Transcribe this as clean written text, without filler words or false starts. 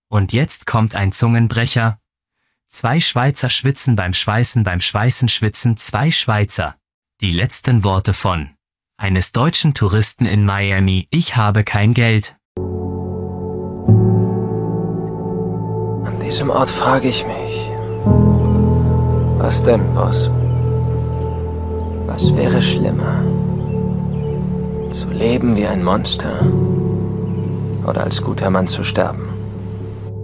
Und jetzt kommt ein Zungenbrecher. 2 Schweizer schwitzen beim Schweißen schwitzen 2 Schweizer. Die letzten Worte von eines deutschen Touristen in Miami: Ich habe kein Geld. An diesem Ort frage ich mich, was denn, Boss? Was wäre schlimmer? Zu leben wie ein Monster oder als guter Mann zu sterben?